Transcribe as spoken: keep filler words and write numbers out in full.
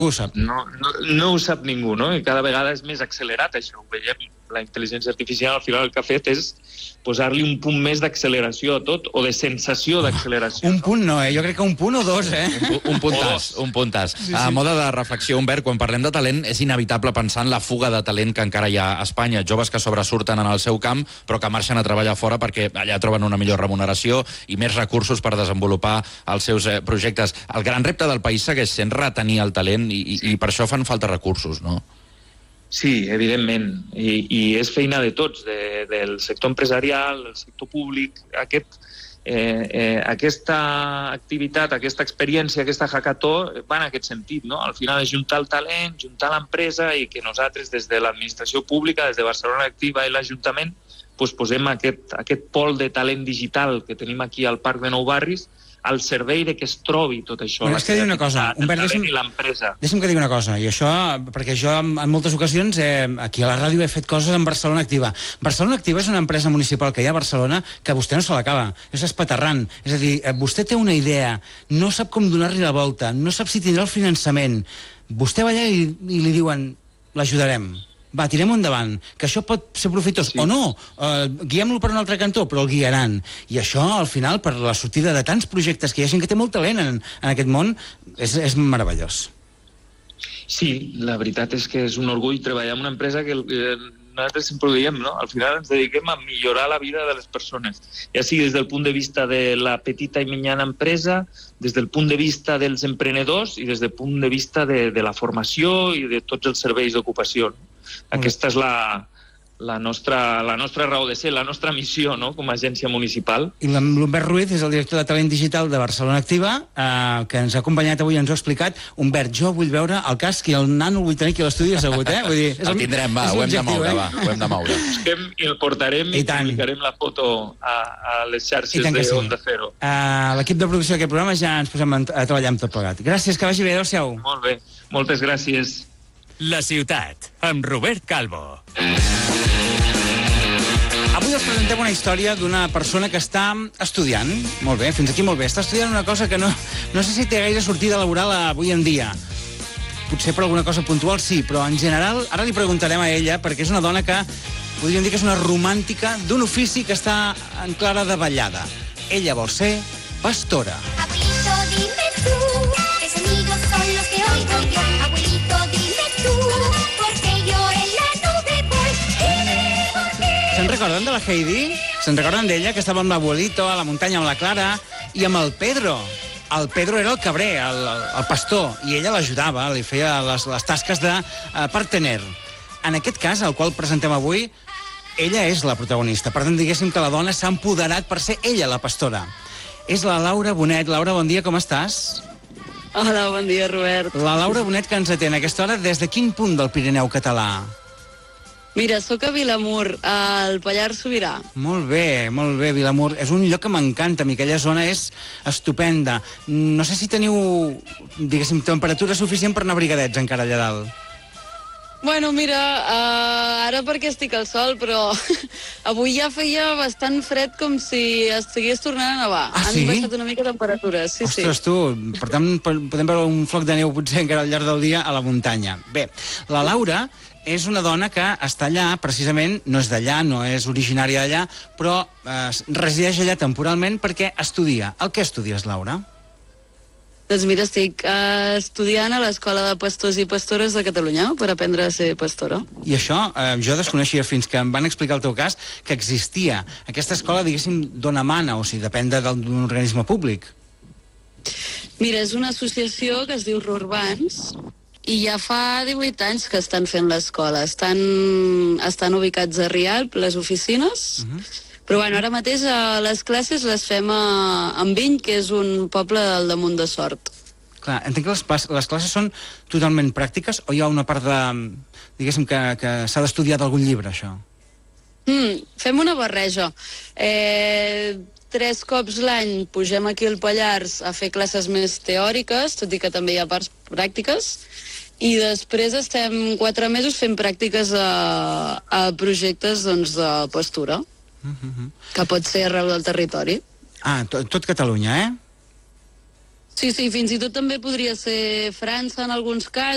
ho sap. No, no, no ho sap ningú, no? I cada vegada és més accelerat, això. Ho veiem, la intel·ligència artificial al final el que ha fet és posar-li un punt més d'acceleració a tot, o de sensació d'acceleració. Un punt no, eh? Jo crec que un punt o dos, eh? Un, un puntàs, un puntàs. Sí, sí. A moda de reflexió, Humbert, quan parlem de talent, és inevitable pensar en la fuga de talent que encara hi ha a Espanya. Joves que sobresurten en el seu camp, però que marxen a treballar fora perquè allà troben una millor remuneració i més recursos per desenvolupar els seus eh, projectes. El gran repte del país segueix sent retenir el talent i, i, i per això fan falta recursos, no? Sí, evidentment, I, i és feina de tots, de, del sector empresarial, del sector públic. Aquest, eh, eh, aquesta activitat, aquesta experiència, aquesta hackathó va en aquest sentit, no? Al final és juntar el talent, juntar l'empresa i que nosaltres des de l'administració pública, des de Barcelona Activa i l'Ajuntament, doncs posem aquest, aquest pol de talent digital que tenim aquí al Parc de Nou Barris al servei de que es trobi tot això. Bueno, és que digui una cosa, Humbert, deixa'm, i l'empresa. Deixa'm que digui una cosa, i això, perquè jo en moltes ocasions eh, aquí a la ràdio he fet coses en Barcelona Activa. Barcelona Activa és una empresa municipal que hi ha a Barcelona que vostè no se l'acaba, és espaterrant. És a dir, vostè té una idea, no sap com donar-li la volta, no sap si tindrà el finançament. Vostè va allà i, i li diuen, l'ajudarem. Va, tirem-ho endavant, que això pot ser profitós, sí. O no, uh, guiem-lo per un altre cantó, però el guiaran. I això, al final, per la sortida de tants projectes que hi ha gent que té molt talent en, en aquest món, és, és meravellós. Sí, la veritat és que és un orgull treballar en una empresa que eh, nosaltres sempre ho diem, no? Al final ens dediquem a millorar la vida de les persones, ja sigui des del punt de vista de la petita i mitjana empresa, des del punt de vista dels emprenedors i des del punt de vista de, de la formació i de tots els serveis d'ocupació. Aquesta és la, la, nostra, la nostra raó de ser, la nostra missió, no?, com a agència municipal. I l'Humbert Ruiz és el director de talent digital de Barcelona Activa, eh, que ens ha acompanyat avui i ens ho ha explicat. Humbert, jo vull veure el casc i el nano el vull tenir aquí a l'estudi assegut, eh? Vull dir, és el, el tindrem, va, ho hem de moure, eh? va, ho hem de moure. Busquem i el portarem i, i publicarem la foto a, a les xarxes de sí. Onda Cero. Uh, L'equip de producció d'aquest programa ja ens posem a, a treballar amb tot plegat. Gràcies, que vagi bé, adéu-siau. Molt bé, moltes gràcies. La ciutat, amb Robert Calvo. Avui us presentem una història d'una persona que està estudiant. Molt bé, fins aquí molt bé. Està estudiant una cosa que no, no sé si té gaire sortida laboral avui en dia. Potser per alguna cosa puntual sí, però en general ara li preguntarem a ella, perquè és una dona que podríem dir que és una romàntica d'un ofici que està en clara davallada. Ella vol ser pastora. Abuelito, dime tú, ¿qué sonidos son los que oigo yo? Abuelito, dime tú, ¿por qué yo en la nube voy? Dime por qué. Se'n recorden de la Heidi? Se'n recorden d'ella, que estava amb l'abuelito a la muntanya amb la Clara i amb el Pedro? El Pedro era el cabrer, el, el pastor, i ella l'ajudava, li feia les, les tasques de uh, partener. En aquest cas, el qual presentem avui, ella és la protagonista. Per tant, diguéssim que la dona s'ha empoderat per ser ella la pastora. És la Laura Bonet. Laura, bon dia, com estàs? Hola, bon dia, Robert. La Laura Bonet, que ens atén a aquesta hora, des de quin punt del Pirineu català? Mira, sóc a Vilamur, al Pallars Sobirà. Molt bé, molt bé, Vilamur. És un lloc que m'encanta a mi, aquella zona és estupenda. No sé si teniu, diguéssim, temperatura suficient per anar abrigadets encara allà dalt. Bueno, mira, uh, ara perquè estic al sol, però avui ja feia bastant fred com si estigués tornant a nevar. Ah, sí? Han baixat una mica temperatures, sí, Ostres, sí. tu, per tant, podem veure un floc de neu potser encara al llarg del dia a la muntanya. Bé, la Laura és una dona que està allà, precisament, no és d'allà, no és originària d'allà, però eh, resideix allà temporalment perquè estudia. El que estudies, Laura? Doncs mira, estic uh, estudiant a l'Escola de Pastors i Pastores de Catalunya per aprendre a ser pastora. I això, eh, jo desconeixia fins que em van explicar el teu cas que existia. Aquesta escola, diguéssim, d'on emana, o sigui, depèn d'un organisme públic. Mira, és una associació que es diu Rurbans i ja fa divuit anys que estan fent l'escola. Estan, estan ubicats a Rialp, les oficines, uh-huh. Però bueno, ara mateix a les classes les fem a, a Enviny, que és un poble del damunt de Sort. Clar, entenc que les, les classes són totalment pràctiques o hi ha una part de, diguéssim, que, que s'ha d'estudiar d'algun llibre, això? Mm, fem una barreja. Eh, tres cops l'any pugem aquí al Pallars a fer classes més teòriques, tot i que també hi ha parts pràctiques, i després estem quatre mesos fent pràctiques a, a projectes doncs, de pastura. Uh-huh. Que pot ser arreu del territori. Ah, tot, tot Catalunya, eh? Sí, sí, fins i tot també podria ser França en alguns casos.